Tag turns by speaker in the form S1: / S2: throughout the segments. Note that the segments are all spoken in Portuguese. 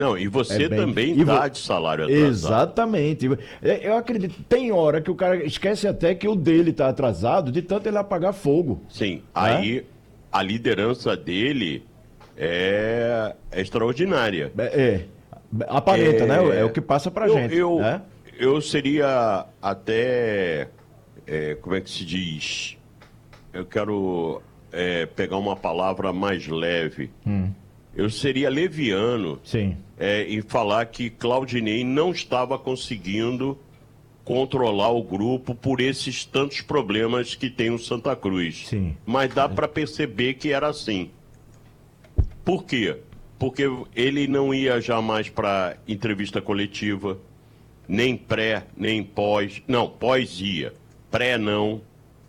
S1: Não, e você também
S2: e
S1: dá de salário atrasado.
S2: Exatamente. Eu acredito, tem hora que o cara esquece até que o dele está atrasado, de tanto ele apagar fogo.
S1: Sim, aí a liderança dele é extraordinária.
S2: Aparenta, né? É o que passa pra gente. Né?
S1: Eu seria até, como é que se diz? Eu quero pegar uma palavra mais leve. Eu seria leviano em falar que Claudinei não estava conseguindo controlar o grupo por esses tantos problemas que tem o Santa Cruz.
S2: Sim.
S1: Mas dá para perceber que era assim. Por quê? Porque ele não ia jamais para entrevista coletiva, nem pré, nem pós. Não, pós ia. Pré não.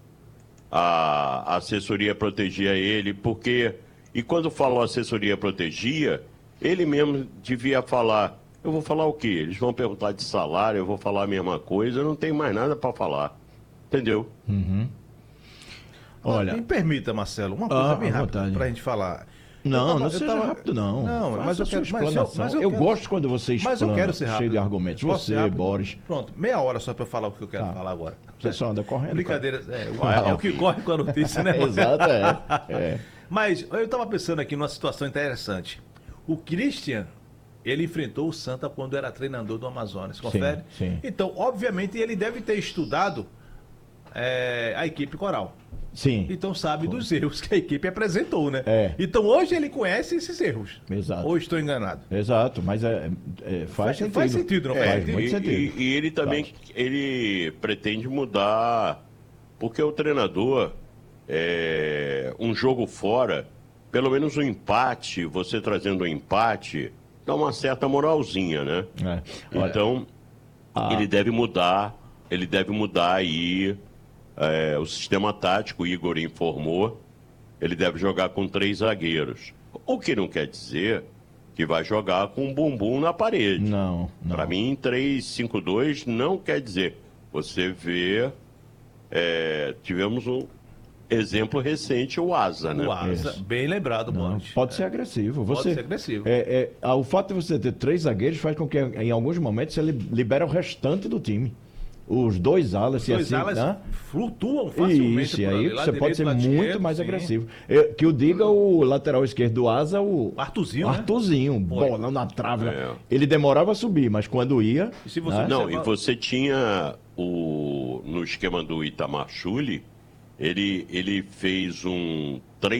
S1: A assessoria protegia ele, porque... E quando falou assessoria protegia, ele mesmo devia falar, eu vou falar o quê? Eles vão perguntar de salário, eu vou falar a mesma coisa, eu não tenho mais nada para falar. Entendeu?
S3: Olha, me permita, Marcelo, uma coisa bem rápida para a gente falar.
S2: Não seja rápido, não.
S3: Não, mas eu quero
S2: explanação. Eu gosto quando você explana,
S3: mas eu quero ser rápido.
S2: Cheio de argumentos. Você, Boris.
S3: Pronto, meia hora só para eu falar o que eu quero falar agora.
S2: Você só anda correndo.
S3: Brincadeira, é o que corre com a notícia, né?
S2: Exato,
S3: Mas eu estava pensando aqui numa situação interessante. O Christian, ele enfrentou o Santa quando era treinador do Amazonas, confere?
S2: Sim.
S3: Então, obviamente, ele deve ter estudado a equipe coral.
S2: Sim.
S3: Então sabe dos erros que a equipe apresentou, né? Então hoje ele conhece esses erros.
S2: Exato.
S3: Ou estou enganado?
S2: Exato, mas faz sentido.
S3: Faz sentido, não faz?
S2: Faz muito sentido.
S1: E ele também ele pretende mudar, porque o treinador, um jogo fora, pelo menos um empate, você trazendo um empate, dá uma certa moralzinha, né?
S2: Olha,
S1: então, ele deve mudar aí o sistema tático, o Igor informou, ele deve jogar com 3 zagueiros. O que não quer dizer que vai jogar com um bumbum na parede.
S2: Não.
S1: Para mim, 3-5-2 não quer dizer. Você vê, tivemos um exemplo recente, o Asa, né?
S3: O Asa, bem lembrado, Boris.
S2: Pode ser agressivo.
S3: Pode ser agressivo.
S2: O fato de você ter 3 zagueiros faz com que, em alguns momentos, ele libera o restante do time. Os dois alas,
S3: flutuam facilmente.
S2: Isso, e aí você pode ser muito mais agressivo. Que o diga o lateral esquerdo do Asa, o Arthurzinho, bola na trave. Ele demorava a subir, mas quando ia...
S1: E você tinha no esquema do Itamar Schulli, ele fez um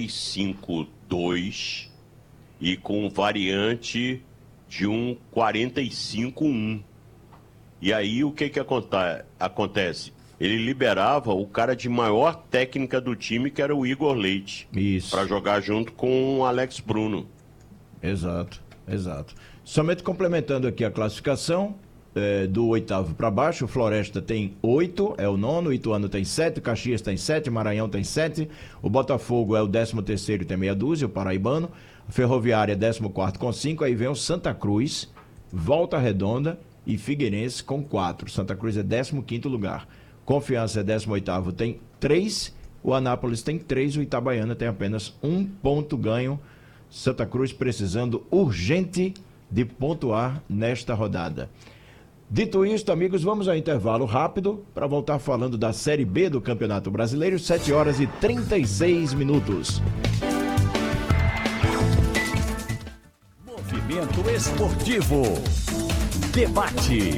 S1: 3-5-2 e com variante de um 45-1. E aí o que acontece? Ele liberava o cara de maior técnica do time, que era o Igor Leite.
S2: Isso.
S1: Para jogar junto com o Alex Bruno.
S2: Exato. Somente complementando aqui a classificação, do 8º para baixo, o Floresta tem 8, é o 9º, o Ituano tem 7, o Caxias tem 7, o Maranhão tem 7, o Botafogo é o 13º e tem meia dúzia, o Paraibano, a Ferroviária é 14º com 5, aí vem o Santa Cruz, Volta Redonda e Figueirense com 4. Santa Cruz é 15º lugar. Confiança é 18º, tem 3. O Anápolis tem 3. O Itabaiana tem apenas 1 ponto ganho. Santa Cruz precisando urgente de pontuar nesta rodada. Dito isto, amigos, vamos ao intervalo rápido para voltar falando da Série B do Campeonato Brasileiro, 7h36.
S4: Movimento Esportivo. Debate.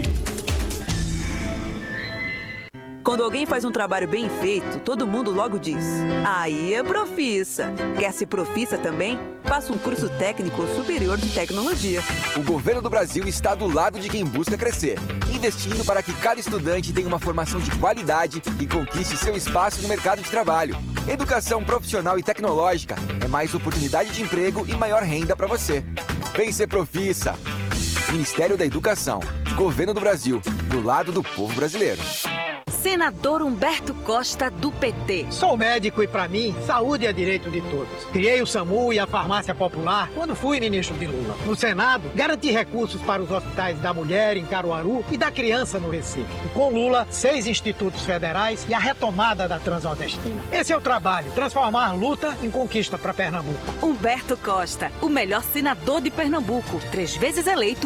S5: Quando alguém faz um trabalho bem feito, todo mundo logo diz: aí é profissa. Quer ser profissa também? Faça um curso técnico superior de tecnologia.
S6: O governo do Brasil está do lado de quem busca crescer, investindo para que cada estudante tenha uma formação de qualidade e conquiste seu espaço no mercado de trabalho. Educação profissional e tecnológica é mais oportunidade de emprego e maior renda para você. Vem ser profissa. Ministério da Educação, Governo do Brasil, do lado do povo brasileiro.
S7: Senador Humberto Costa, do PT.
S8: Sou médico e, para mim, saúde é direito de todos. Criei o SAMU e a Farmácia Popular quando fui ministro de Lula. No Senado, garanti recursos para os hospitais da mulher em Caruaru e da criança no Recife. E com Lula, 6 institutos federais e a retomada da Transnordestina. Esse é o trabalho, transformar luta em conquista para Pernambuco.
S7: Humberto Costa, o melhor senador de Pernambuco, 3 vezes eleito